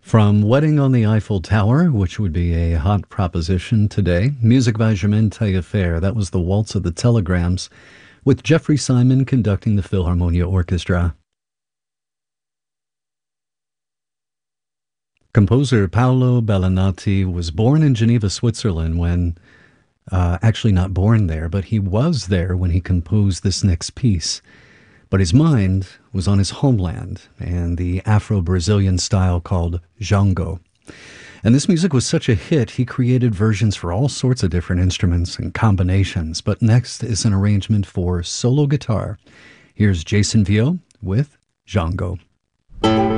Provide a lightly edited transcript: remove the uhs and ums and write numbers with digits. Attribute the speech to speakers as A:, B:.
A: From Wedding on the Eiffel Tower, which would be a hot proposition today, music by Germaine Taillefer. That was the Waltz of the Telegrams, with Jeffrey Simon conducting the Philharmonia Orchestra. Composer Paolo Bellinati was born in Geneva, Switzerland when, actually not born there, but he was there when he composed this next piece. But his mind was on his homeland and the Afro-Brazilian style called Django. And this music was such a hit, he created versions for all sorts of different instruments and combinations. But next is an arrangement for solo guitar. Here's Jason Vio with Django.